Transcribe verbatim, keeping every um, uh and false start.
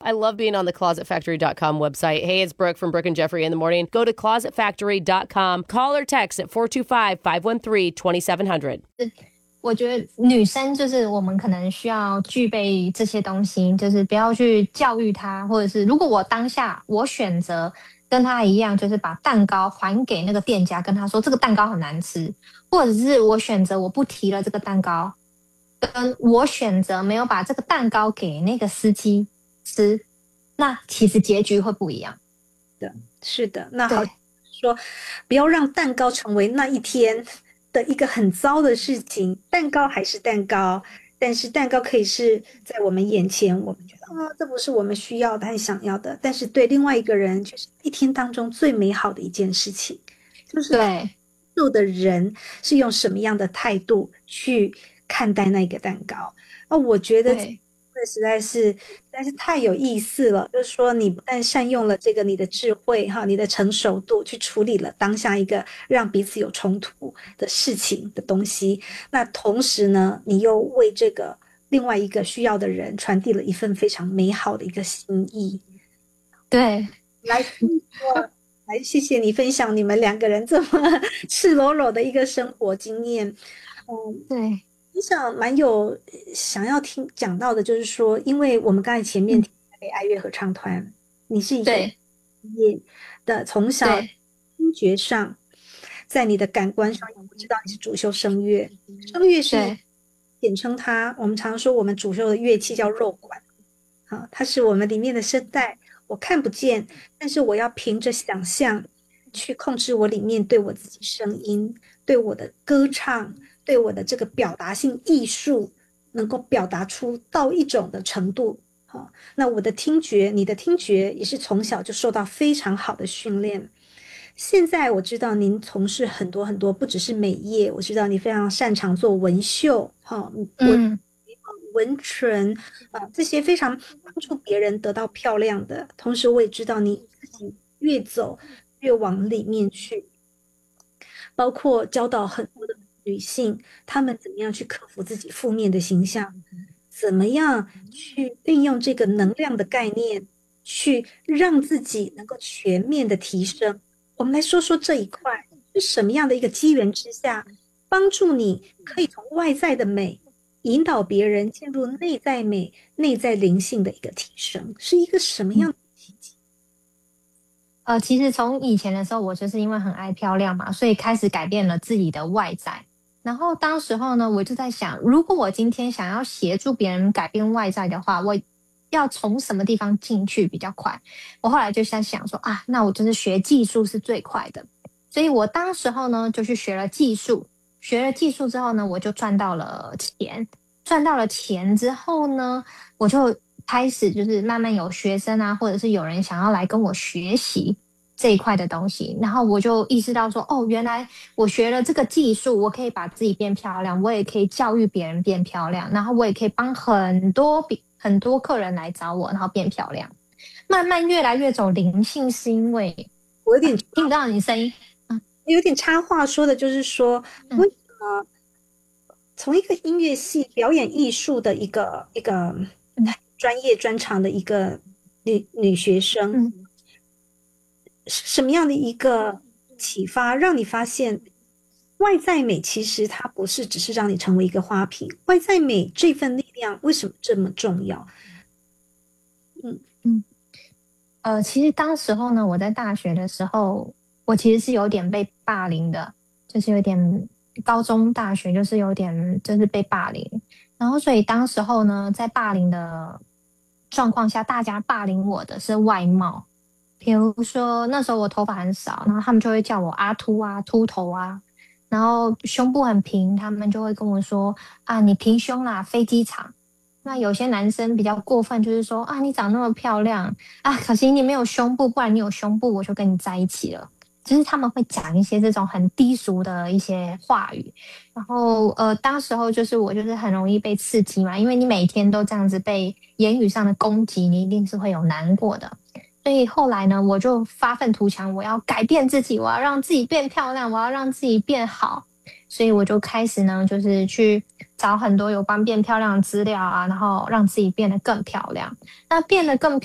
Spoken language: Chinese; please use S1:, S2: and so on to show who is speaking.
S1: I love being on the closet factory dot com website. Hey, it's Brooke from Brooke and Jeffrey in the morning. Go to closet factory dot com. Call or text at four two five, five one three, two seven zero zero.
S2: 我觉得女生就是我们可能需要具备这些东西，就是不要去教育她，或者是如果我当下我选择跟她一样，就是把蛋糕还给那个店家，跟他说这个蛋糕很难吃，或者是我选择我不提了这个蛋糕，跟我选择没有把这个蛋糕给那个司机吃，那其实结局会不一样
S3: 的。是的，那好说，不要让蛋糕成为那一天的一个很糟的事情。蛋糕还是蛋糕，但是蛋糕可以是在我们眼前，我们觉得啊，这不是我们需要的和想要的，但是对另外一个人，就是一天当中最美好的一件事情，就是
S2: 对
S3: 做的人是用什么样的态度去看待那个蛋糕。哦，我觉得这实在是实在是太有意思了。就是说，你不但善用了这个你的智慧哈，你的成熟度去处理了当下一个让彼此有冲突的事情的东西，那同时呢，你又为这个另外一个需要的人传递了一份非常美好的一个心意。
S2: 对，
S3: 来，来，谢谢你分享你们两个人这么赤裸裸的一个生活经验。嗯，
S2: 对。
S3: 我想蛮有想要听讲到的，就是说，因为我们刚才前面听台北爱乐合唱团，嗯、你是一个业的，从小听觉上，在你的感官上，我知道你是主修声乐，声乐是简称它，我们常说我们主修的乐器叫肉管，啊，它是我们里面的声带，我看不见，但是我要凭着想象去控制我里面对我自己声音，对我的歌唱。对我的这个表达性艺术能够表达出到一种的程度，好，那我的听觉，你的听觉也是从小就受到非常好的训练。现在我知道您从事很多很多，不只是美业，我知道你非常擅长做纹绣，哈，纹纹唇啊，这些非常帮助别人得到漂亮的。同时，我也知道你自己越走越往里面去，包括教导很多的女性，她们怎么样去克服自己负面的形象，怎么样去运用这个能量的概念，去让自己能够全面的提升。我们来说说这一块是什么样的一个机缘之下，帮助你可以从外在的美引导别人进入内在美、内在灵性的一个提升，是一个什么样的契机？
S2: 呃，其实从以前的时候，我就是因为很爱漂亮嘛，所以开始改变了自己的外在。然后当时候呢，我就在想，如果我今天想要协助别人改变外在的话，我要从什么地方进去比较快？我后来就在想说啊，那我就是学技术是最快的。所以我当时候呢就去学了技术，学了技术之后呢，我就赚到了钱。赚到了钱之后呢，我就开始就是慢慢有学生啊，或者是有人想要来跟我学习这一块的东西，然后我就意识到说，哦，原来我学了这个技术，我可以把自己变漂亮，我也可以教育别人变漂亮，然后我也可以帮很多很多客人来找我，然后变漂亮。慢慢越来越走灵性，是因为
S3: 我有点、啊、
S2: 听不到你声音，
S3: 嗯，有点插话说的就是说，为什么从一个音乐系表演艺术的一个一个专业专长的一个女女学生。嗯，什么样的一个启发让你发现外在美其实它不是只是让你成为一个花瓶，外在美这份力量为什么这么重要？
S2: 嗯嗯，呃，其实当时候呢，我在大学的时候，我其实是有点被霸凌的，就是有点高中大学就是有点就是被霸凌，然后所以当时候呢，在霸凌的状况下，大家霸凌我的是外貌。比如说那时候我头发很少，然后他们就会叫我阿秃啊、秃头啊，然后胸部很平，他们就会跟我说啊，你平胸啦，飞机场。那有些男生比较过分，就是说啊，你长那么漂亮啊，可惜你没有胸部，不然你有胸部我就跟你在一起了。就是他们会讲一些这种很低俗的一些话语，然后呃，当时候就是我就是很容易被刺激嘛，因为你每天都这样子被言语上的攻击，你一定是会有难过的。所以后来呢，我就发愤图强，我要改变自己，我要让自己变漂亮，我要让自己变好。所以我就开始呢，就是去找很多有关变漂亮的资料啊，然后让自己变得更漂亮。那变得更